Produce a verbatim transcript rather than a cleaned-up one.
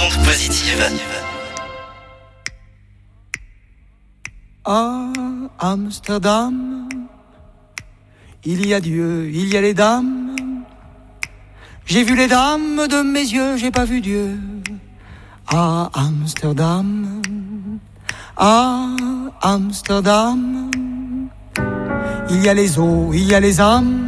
ondes positives. À Amsterdam, il y a Dieu, il y a les dames. J'ai vu les dames de mes yeux, j'ai pas vu Dieu. À Amsterdam, à Amsterdam, il y a les eaux, il y a les âmes.